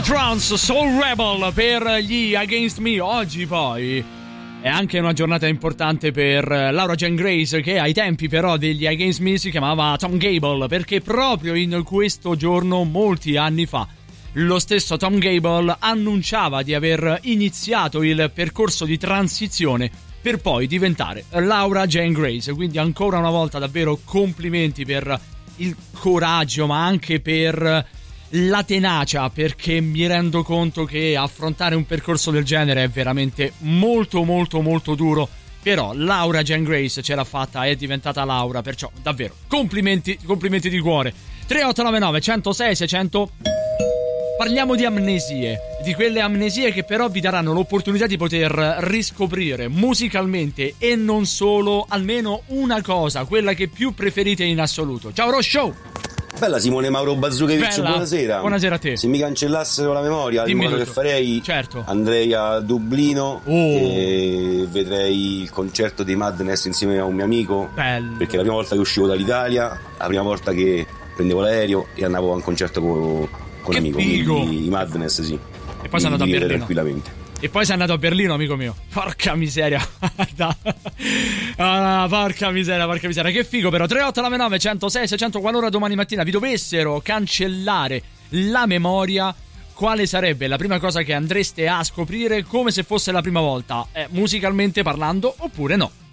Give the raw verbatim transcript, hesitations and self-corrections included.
Trance, Soul Rebel per gli Against Me. Oggi poi è anche una giornata importante per Laura Jane Grace, che ai tempi però degli Against Me si chiamava Tom Gable, perché proprio in questo giorno, molti anni fa, lo stesso Tom Gable annunciava di aver iniziato il percorso di transizione per poi diventare Laura Jane Grace. Quindi ancora una volta davvero complimenti per il coraggio, ma anche per la tenacia, perché mi rendo conto che affrontare un percorso del genere è veramente molto molto molto duro. Però Laura Jane Grace ce l'ha fatta, è diventata Laura, perciò davvero complimenti, complimenti di cuore. Tre otto nove nove uno zero sei sei zero zero. Parliamo di amnesie, di quelle amnesie che però vi daranno l'opportunità di poter riscoprire musicalmente e non solo almeno una cosa, quella che più preferite in assoluto. Ciao Roshow! Bella Simone Mauro Bazzuchevich, Bella. buonasera. Buonasera a te. Se mi cancellassero la memoria, il modo che farei, certo, andrei a Dublino oh. e vedrei il concerto dei Madness insieme a un mio amico. Bello. Perché la prima volta che uscivo dall'Italia, la prima volta che prendevo l'aereo e andavo a un concerto con, con un amico. Figo. I Madness, sì. E poi sei andato a Berlino. Tranquillamente. E poi sei andato a Berlino, amico mio. Porca miseria. ah, porca miseria, porca miseria. Che figo però. Tre otto nove nove uno zero sei sei zero zero. Qualora domani mattina vi dovessero cancellare la memoria, quale sarebbe la prima cosa che andreste a scoprire come se fosse la prima volta? Eh, musicalmente parlando oppure no?